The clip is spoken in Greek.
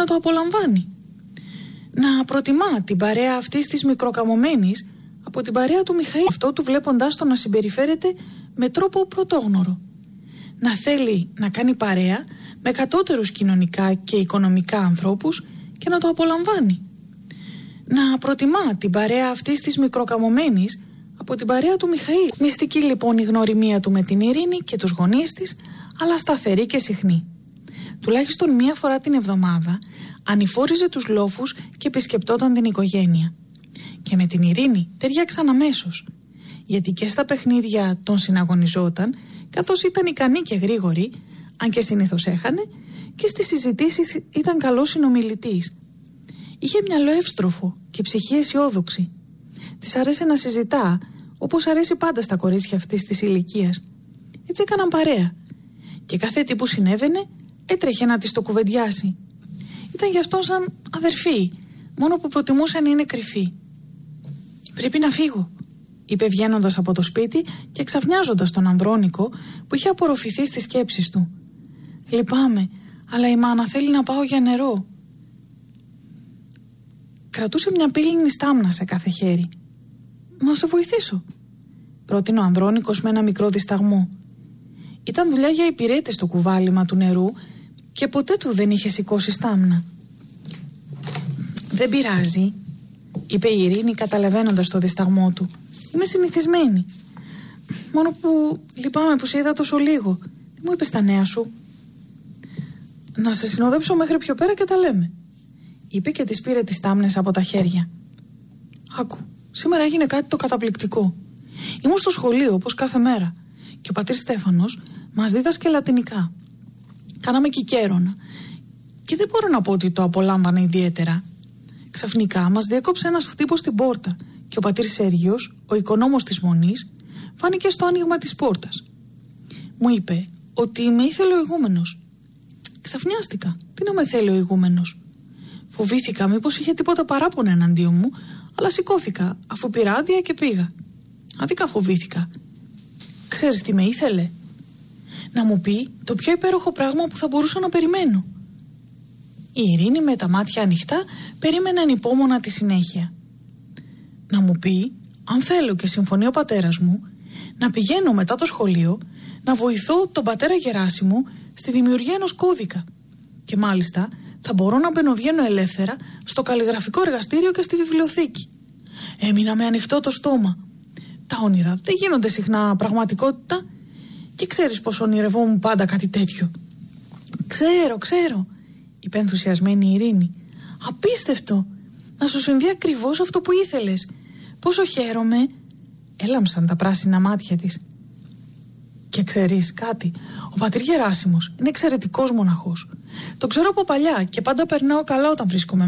να το απολαμβάνει. Να προτιμά την παρέα αυτής της μικροκαμωμένης από την παρέα του Μιχαήλ, αυτό του βλέποντάς το να συμπεριφέρεται με τρόπο πρωτόγνωρο. Να θέλει να κάνει παρέα με κατώτερους κοινωνικά και οικονομικά ανθρώπους και να το απολαμβάνει. Να προτιμά την παρέα αυτής της μικροκαμωμένης από την παρέα του Μιχαήλ. Μυστική λοιπόν η γνωριμία του με την Ειρήνη και τους γονείς της, αλλά σταθερή και συχνή. Τουλάχιστον μία φορά την εβδομάδα ανηφόριζε τους λόφους και επισκεπτόταν την οικογένεια. Και με την Ειρήνη ταιριάξαν αμέσως, γιατί και στα παιχνίδια τον συναγωνιζόταν, καθώς ήταν ικανή και γρήγορη, αν και συνήθως έχανε, και στις συζητήσεις ήταν καλός συνομιλητής. Είχε μυαλό εύστροφο και ψυχή αισιόδοξη. Της άρεσε να συζητά, όπως αρέσει πάντα στα κορίτσια αυτής της ηλικίας. Έτσι έκαναν παρέα. Και κάθε τι που συνέβαινε έτρεχε να της το κουβεντιάσει. Ήταν γι' αυτό σαν αδερφή, μόνο που προτιμούσε να είναι κρυφή. «Πρέπει να φύγω», είπε βγαίνοντας από το σπίτι και ξαφνιάζοντας τον Ανδρώνικο που είχε απορροφηθεί στις σκέψεις του. «Λυπάμαι, αλλά η μάνα θέλει να πάω για νερό». Κρατούσε μια πύληνη στάμνα σε κάθε χέρι. «Να σε βοηθήσω», πρότεινε ο Ανδρώνικος με ένα μικρό δισταγμό. Ήταν δουλειά για υπηρέτες το κουβάλιμα του νερού και ποτέ του δεν είχε σηκώσει στάμνα. «Δεν πειράζει», είπε η Ειρήνη καταλαβαίνοντας το δισταγμό του. «Είμαι συνηθισμένη. Μόνο που λυπάμαι που σε είδα τόσο λίγο. Τι μου είπες τα νέα σου?» «Να σε συνοδέψω μέχρι πιο πέρα και τα λέμε», είπε και της πήρε τις στάμνες από τα χέρια. «Άκου, σήμερα έγινε κάτι το καταπληκτικό. Ήμουν στο σχολείο όπως κάθε μέρα και ο πατήρ Στέφανος μας δίδασκε λατινικά. Κάναμε κικέρωνα και δεν μπορώ να πω ότι το απολάμβανα ιδιαίτερα. Ξαφνικά μας διέκοψε ένας χτύπος στην πόρτα και ο πατήρ Σέργιος, ο οικονόμος της Μονής, φάνηκε στο άνοιγμα της πόρτας. Μου είπε ότι με ήθελε ο ηγούμενος. Ξαφνιάστηκα. Τι να με θέλει ο ηγούμενος? Φοβήθηκα μήπως είχε τίποτα παράπονο εναντίον μου, αλλά σηκώθηκα αφού πήρα άδεια και πήγα. Άδικα φοβήθηκα. Ξέρεις τι με ήθελε? Να μου πει το πιο υπέροχο πράγμα που θα μπορούσα να περιμένω. Η Ειρήνη με τα μάτια ανοιχτά περίμενε ανυπόμονα τη συνέχεια. Να μου πει, αν θέλω και συμφωνεί ο πατέρας μου, να πηγαίνω μετά το σχολείο να βοηθώ τον πατέρα Γεράσιμο στη δημιουργία ενός κώδικα. Και μάλιστα θα μπορώ να μπαινοβγαίνω ελεύθερα στο καλλιγραφικό εργαστήριο και στη βιβλιοθήκη. Έμεινα με ανοιχτό το στόμα. Τα όνειρα δεν γίνονται συχνά πραγματικότητα και ξέρεις πως ονειρευόμουν πάντα κάτι τέτοιο. Ξέρω, είπε ενθουσιασμένη η Ειρήνη. Απίστευτο! Να σου συμβεί ακριβώς αυτό που ήθελες. Πόσο χαίρομαι! Έλαμψαν τα πράσινα μάτια της. Και ξέρεις κάτι, ο πατήρ Γεράσιμος είναι εξαιρετικός μοναχός. Το ξέρω από παλιά και πάντα περνάω καλά όταν βρίσκομαι